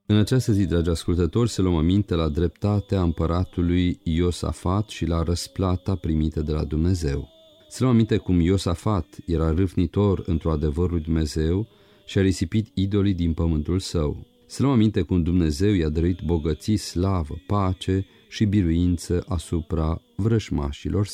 În această zi, dragi ascultători, să luăm aminte la dreptatea împăratului Iosafat și la răsplata primită de la Dumnezeu. Să luăm aminte cum Iosafat era râvnitor într-o adevărul lui Dumnezeu și a risipit idolii din pământul său. Să luăm aminte cum Dumnezeu i-a dăruit bogății, slavă, pace și biruință asupra vrășmașilor